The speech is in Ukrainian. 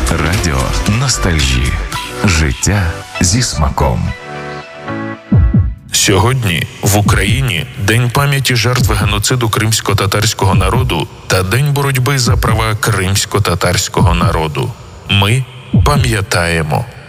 Радіо ностальжі. Життя зі смаком. Сьогодні в Україні День пам'яті жертв геноциду кримсько-татарського народу та День боротьби за права кримсько-татарського народу. Ми пам'ятаємо.